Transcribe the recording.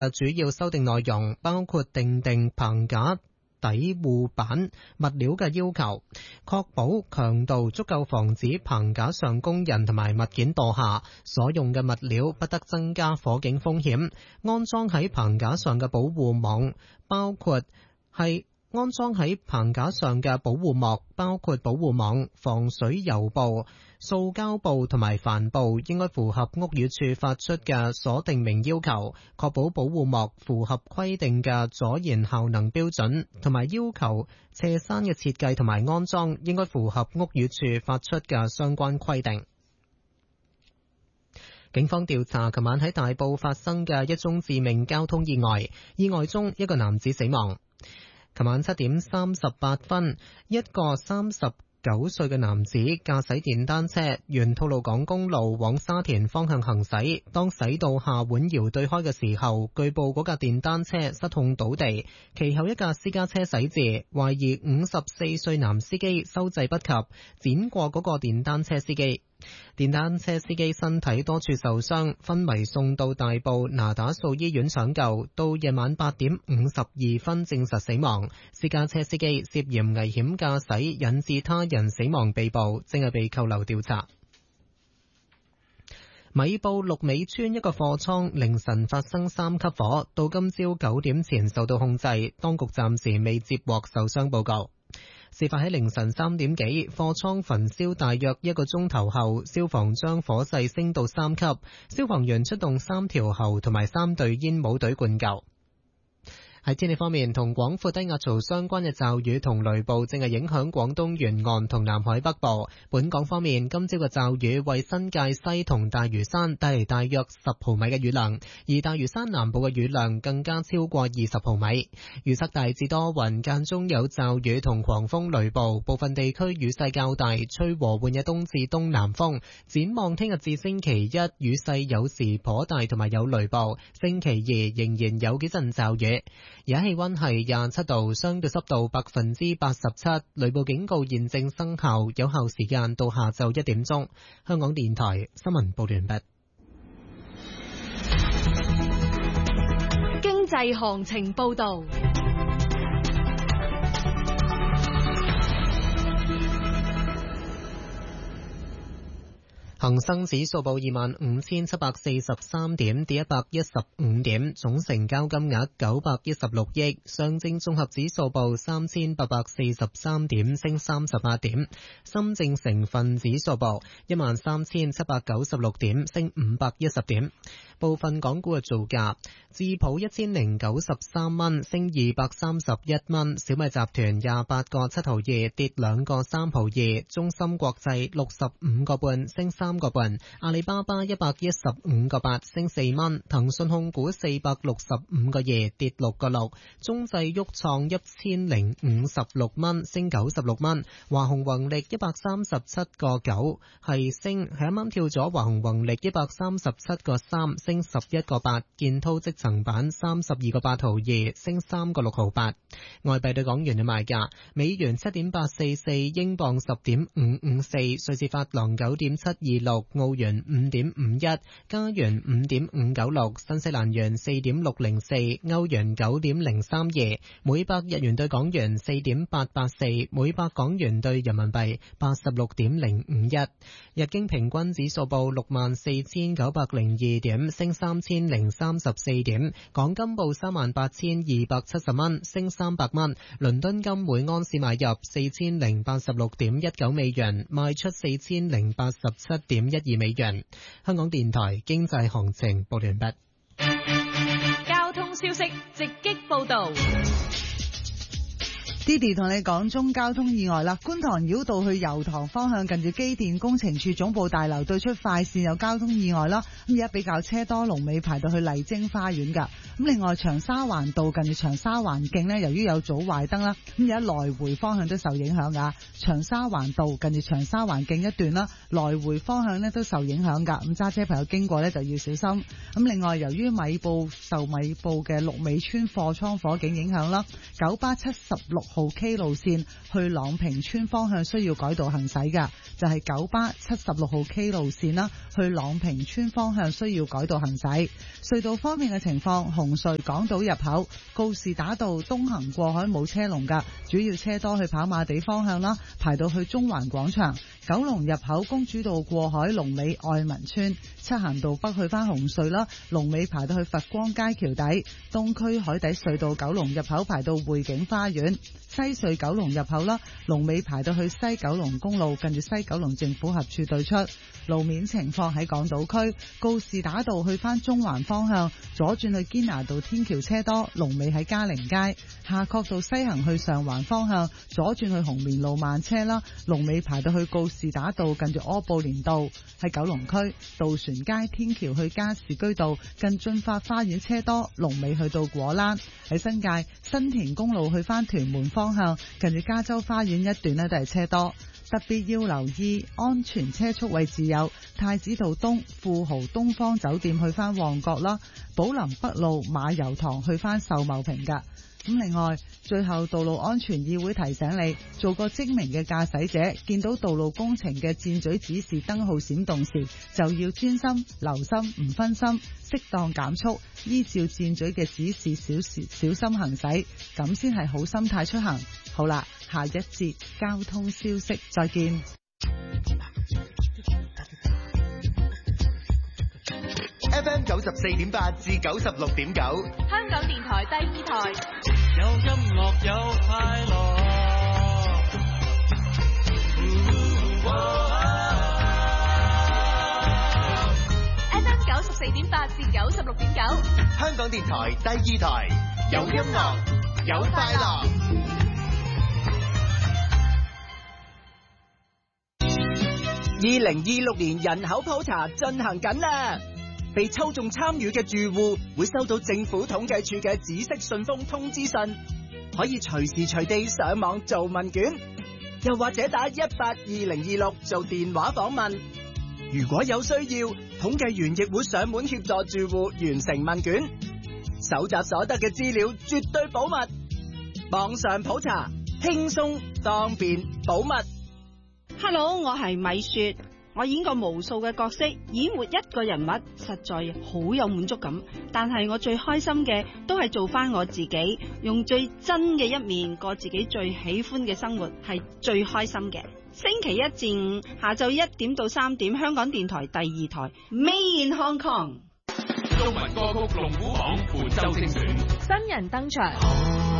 主要修訂內容包括訂定棚架底護板物料嘅要求，確保強度足夠防止棚架上工人同埋物件墮下，所用嘅物料不得增加火警風險。安裝喺棚架上嘅保護網包括安裝喺棚架上嘅保護膜包括保護網、防水油布、塑膠布同埋帆布，應該符合屋宇署發出嘅所定明要求，確保保護膜符合規定嘅阻燃效能標準，同埋要求斜山嘅設計同埋安裝應該符合屋宇署發出嘅相關規定。警方調查琴晚喺大埔發生嘅一宗致命交通意外，意外中一個男子死亡。琴晚7點38分，一個39歲嘅男子駕駛電單車沿吐露港公路往沙田方向行駛，當駛到下碗窯對開嘅時候，據報嗰架電單車失控倒地，其後一架私家車駛至，懷疑54歲男司機收掣不及，輾過嗰個電單車司機。電單車司機身體多處受傷，昏迷送到大埔那打素醫院搶救，到夜晚8點52分證實死亡。私家車司機涉嫌危險駕駛引致他人死亡被捕，正係被扣留調查。米埔鹿尾村一個貨倉凌晨發生3級火，到今朝9點前受到控制，當局暫時未接獲受傷報告。事發喺凌晨3點幾，貨倉焚燒大約1個鐘頭後，消防將火勢升到3級，消防員出動3條喉同埋3隊煙霧隊灌救。喺天氣方面，同廣闊低壓槽相關嘅驟雨同雷暴正係影響廣東沿岸同南海北部。本港方面，今朝嘅驟雨為新界西同大嶼山帶嚟大約10毫米嘅雨量，而大嶼山南部嘅雨量更加超過20毫米。預測大致多雲，間中有驟雨同狂風雷暴，部分地區雨勢較大，吹和緩嘅東至東南風。展望聽日至星期一，雨勢有時頗大同埋有雷暴，星期2仍然有幾陣驟雨。而家氣溫係27度，相對濕度87%，雷暴警告現正生效，有效時間到下晝1點鐘。香港電台新聞報完畢。 經濟行情報道。 恒生指數報25,743點，跌115點，總成交金額916億。上證綜合指數報3,843點，升38點。深證成分指數報13,796點，升510點。部分港股嘅造價：智普1093蚊，升231蚊；小米集團28個7毫2，跌2個3毫2；中芯國際65個半，升3個半；阿里巴巴115個8，升4蚊；騰訊控股465個2，跌6個6；中製旭創1056蚊，升96蚊；華虹宏力137個9，係升，係啱啱跳咗華虹宏力137個3，升11個8；建滔積層板32個8毫2，升3個6毫8。外幣對港元嘅賣價：美元7.844，英鎊10.554，瑞士法郎9.726，澳元5.51，加元5.596，新西蘭元4.604，歐元9.032，每百日元對港元4.884，每百港元對人民幣86.051。日經平均指數報64,902點，升3034點。港金報38,270蚊，升300蚊。倫敦金每安士買入4086.19美元，賣出4087.12美元。香港電台經濟行情報完畢。 交通消息直擊報道。 Didi 同你講中交通意外啦，觀塘繞道去油塘方向近住機電工程處總部大樓對出快線有交通意外啦，咁而家比較車多，龍尾排到去麗晶花園噶。咁另外長沙灣道近住長沙灣徑呢，由於有早壞燈啦，咁而家來回方向都受影響噶。長沙灣道近住長沙灣徑一段啦，來回方向呢都受影響噶，咁揸車朋友經過呢就要小心。咁另外由於米埔嘅鹿尾村貨倉火警影響啦，九巴76號 K 路線去朗屏村方向需要改道行駛噶，就係九巴76號 K 路線啦，去朗屏村方向需要改道行駛。隧道方面嘅情況，紅紅隧港島入口，告士打道東行過海冇車龍㗎，主要車多去跑馬地方向啦，排到去中環廣場。九龍入口公主道過海龍尾愛民村，漆咸道北去返紅隧啦，龍尾排到去佛光街橋底。東區海底隧道九龍入口排到匯景花園，西隧九龍入口啦，龍尾排到去西九龍公路近住西九龍政府合署對出。路面情況喺港島區，告士打道去返中環方向，左轉去堅拿道天橋車多，龍尾喺嘉陵街。夏慤道西行去上環方向，左轉去紅棉路慢車啦，龍尾排到去告士打道近住柯布連道。喺九龍區，渡船街天橋去加士居道近駿發花園車多，龍尾去到果欄。喺新界新田公路去返屯門方向，近住加州花園一段呢都係車多。特別要留意安全車速位置有太子道東富豪東方酒店去返旺角啦，寶林北路馬油塘去返秀茂坪㗎。咁另外，最後道路安全議會提醒你，做個精明嘅駕駛者，見到道路工程嘅箭嘴指示燈號閃動時，就要專心、留心、唔分心，適當減速，依照箭嘴嘅指示小心行駛，咁先係好心態出行。好啦，下一節交通消息，再見。 FM 94.8至96.9， 香港電台第二台， 有音樂有快樂。 FM 94.8至96.9， 香港電台第二台，有音樂有快樂。 2026年人口普查進行緊啦，被抽中參與嘅住戶會收到政府統計處嘅紫色信封通知信，可以隨時隨地上網做問卷，又或者打182-026做電話訪問。如果有需要，統計員亦會上門協助住戶完成問卷，搜集所得嘅資料絕對保密。網上普查輕鬆方便保密。 Hello， 我係米雪，我演過無數嘅角色，演活一個人物實在好有滿足感。但係我最開心嘅都係做翻我自己，用最真嘅一面過自己最喜歡嘅生活，係最開心嘅。星期一至五下晝1點到3點，香港電台第二台 Made in Hong Kong。 中文歌曲龍虎榜本周精選， 新人登場。